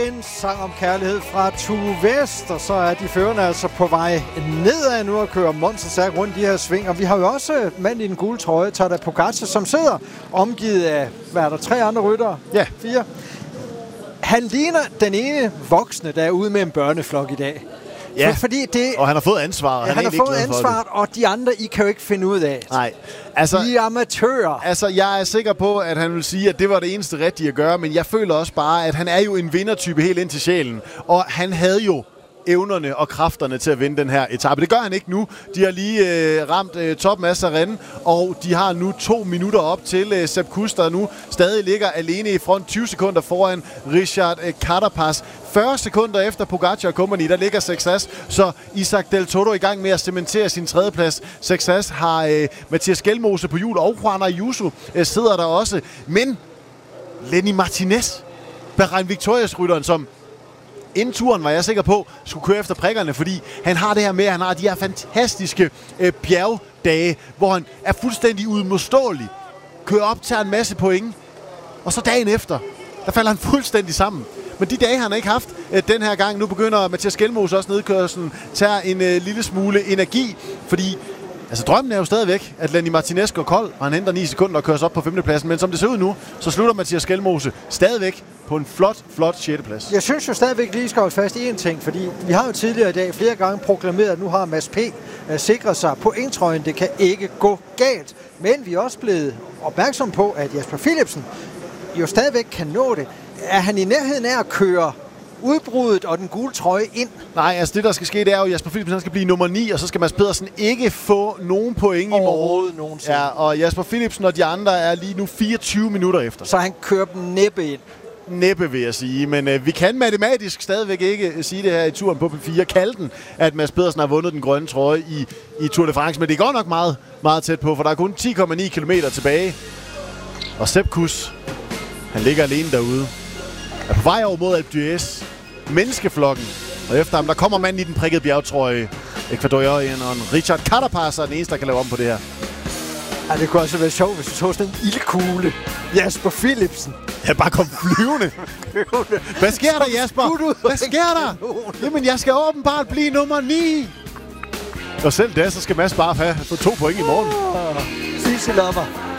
En sang om kærlighed fra Tue West, og så er de førende altså på vej nedad nu og kører monstersærk rundt de her sving. Og vi har jo også mand i den gule trøje, Tadej Pogačar, som sidder omgivet af, hvad er der, 3 andre ryttere? Ja. 4. Han ligner den ene voksne, der er ude med en børneflok i dag. Ja, fordi det, og han har fået ansvar. Ja, han har fået ansvaret, og de andre, I kan jo ikke finde ud af. Nej. Altså, I er amatører. Altså, jeg er sikker på, at han vil sige, at det var det eneste rigtige at gøre, men jeg føler også bare, at han er jo en vindertype helt ind til sjælen. Og han havde jo evnerne og kræfterne til at vinde den her etape. Det gør han ikke nu. De har lige ramt toppen af Sarren, og de har nu 2 minutter op til Sepp Kuss, der nu stadig ligger alene i front, 20 sekunder foran Richard Carapaz. 40 sekunder efter Pogačar og company, der ligger Sexas, så Isaac Del Toro i gang med at cementere sin tredjeplads. Sexas har Mathias Skelmose på hjul, og Juan Ayuso sidder der også. Men Lenny Martinez, Bahrain Victorious-rytteren, som inden turen var jeg sikker på, skulle køre efter prikkerne, fordi han har det her med, at han har de her fantastiske bjergdage, hvor han er fuldstændig uimodståelig, kører op, tager en masse point, og så dagen efter, der falder han fuldstændig sammen. Men de dage har han ikke haft den her gang. Nu begynder Mathias Skelmose også nedkørslen, tager en lille smule energi, fordi altså drømmen er jo stadigvæk, at Lenny Martinez går kold, og han henter 9 sekunder og kører sig op på 5. pladsen. Men som det ser ud nu, så slutter Mathias Skelmose stadigvæk på en flot 6. plads. Jeg synes jo stadigvæk lige skal holde fast i en ting, fordi vi har jo tidligere i dag flere gange proklameret, at nu har Mads P. sikret sig pointtrøjen. Det kan ikke gå galt. Men vi er også blevet opmærksom på, at Jasper Philipsen jo stadigvæk kan nå det. Er han i nærheden af at køre udbruddet og den gule trøje ind? Nej, altså det der skal ske, det er jo, at Jasper Philipsen skal blive nummer 9, og så skal Mads Pedersen ikke få nogen point i morgen. Ja, og Jasper Philipsen og de andre er lige nu 24 minutter efter. Så han kører dem næppe ind. Næppe, vil jeg sige. Men vi kan matematisk stadigvæk ikke sige det her i turen på P4. Kalde den, at Mads Pedersen har vundet den grønne trøje i Tour de France. Men det går nok meget, meget tæt på, for der er kun 10,9 kilometer tilbage. Og Sepp Kuss, han ligger alene derude. Er på vej over mod Alpe d'Huez. Menneskeflokken. Og efter ham, der kommer manden i den prikkede bjergtrøje. Ecuadorianeren Richard Carapaz er den eneste, der kan lave om på det her. Ja, det kunne også være sjovt, hvis du tog sådan en ildkugle. Jasper Philipsen. Ja, bare kom flyvende. Hvad sker der, Jasper? Hvad sker der? Jamen, jeg skal åbenbart blive nummer 9. Og selv da, så skal Mads bare få 2 point i morgen. Sisi lover.